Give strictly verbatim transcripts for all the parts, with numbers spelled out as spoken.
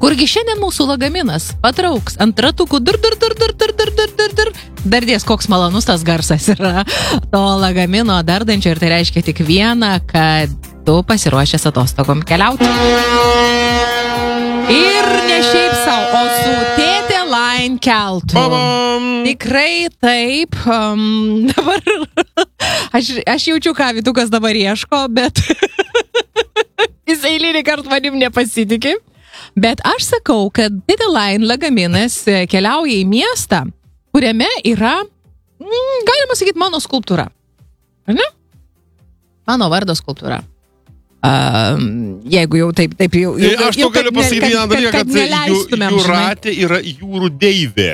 Kurgi šiandien mūsų lagaminas patrauks ant ratukų dur, dur, dur, dur, dur, dur, dur, dur, dur. Dardės, koks malonus tas garsas yra to lagamino dardančio ir tai reiškia tik vieną, kad tu pasiruošęs atostogom keliauti. Ir ne šiaip savo, o su Tėtė Line keltu. Babam! Tikrai taip. Um, dabar aš, aš jaučiu, ką Vytukas dabar ieško, bet jis eilinį kartą manim nepasitikė. Bet aš sakau, kad Tėtė Line lagaminas keliauja į miestą, kuriame yra, mm, galima sakyti, mano skulptūra. Ar ne? Mano vardo skulptūra. Uh, jeigu jau taip, taip jau... jau aš to galiu pasakyti vieną dalyką, kad, kad Jūratė yra jūrų deivė.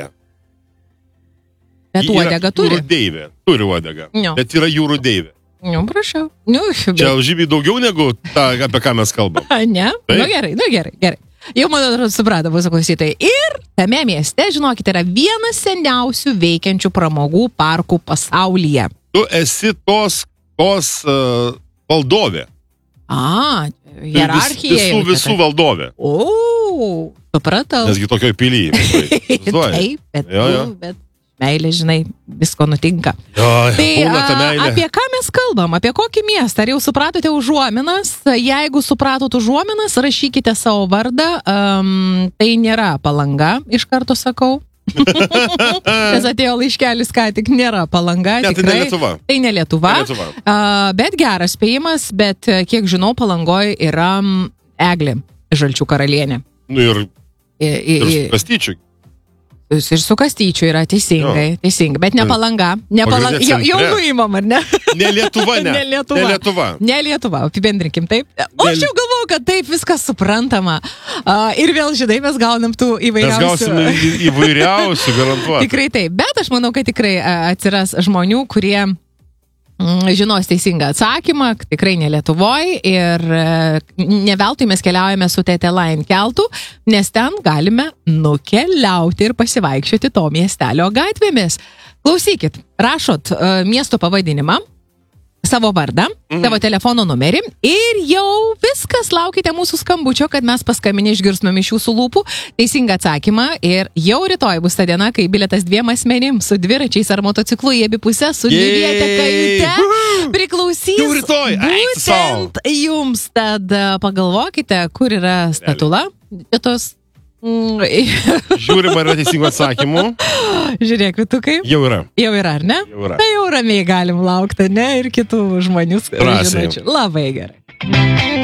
Bet uodegą turi. Jūrų deivė. Turi uodegą. No. Bet yra jūrų deivė. Nu, prašau. Nu, bet... Čia žymiai daugiau negu ta, apie ką mes kalbam. Ne? Taip? Nu gerai, nu gerai, gerai. Jau, man atrodo, suprato mūsų klausytojai. Ir tame mieste, žinokite, yra vienas seniausių veikiančių pramogų parkų pasaulyje. Tu esi tos, tos uh, valdovė. A, hierarchija. Vis, visų, visų valdovė. O, supratau. Nesgi tokioj pilyje. Taip, bet, jo, jo. bet meilė, žinai, visko nutinka. Jo, tai a, apie ką mes kalbam, apie kokį miestą? Ar jau supratote užuominas? Jeigu supratot užuominas, rašykite savo vardą. Um, tai nėra Palanga, iš karto sakau. Nes atėjo laiškelis, ką tik nėra Palanga. Ne, tikrai. Tai ne Lietuva. Tai ne Lietuva. Ne Lietuva. Uh, bet geras spėjimas, bet kiek žinau, Palangoje yra Eglė, Žalčių karalienė. Nu ir, I, i, ir su Kastyčiu. Ir su Kastyčiu yra teisingai, teisingai, bet ne Palanga. Ne Palanga. Jau, jau nuimam, ar ne? Ne Lietuva, ne. Ne Lietuva. Ne Lietuva. Ne Lietuva, apibendrinkim taip. O aš jau galvoju, kad taip viskas suprantama. Uh, ir vėl, žinai, mes gaunam tų įvairiausių. Mes gausime į, įvairiausių, garantuotai. Tikrai taip, bet aš manau, kad tikrai atsiras žmonių, kurie žinos teisingą atsakymą, tikrai ne Lietuvoj ir ne veltui mes keliaujame su Tėtė Line keltu, nes ten galime nukeliauti ir pasivaikščioti to miestelio gatvėmis. Klausykit, rašot uh, miesto pavadinimą, savo vardą, mm. savo telefono numerį ir jau viskas, laukite mūsų skambučio, kad mes paskambinę išgirstumėm iš jūsų lūpų teisingą atsakymą ir jau rytoj bus ta diena, kai bilietas dviem asmenim su dviračiais ar motociklu į abi pusės su dviviete kajute priklausys rytoj. būtent jums. Tad pagalvokite, kur yra statula. Tos Žiūrim, ar yra teisingų atsakymų. Žiūrėk, Vytukai. Jau yra. Jau yra, ar ne? Jau yra. Tai jau ramiai galim laukti, ne? Ir kitų žmonių žinučių. Labai gerai.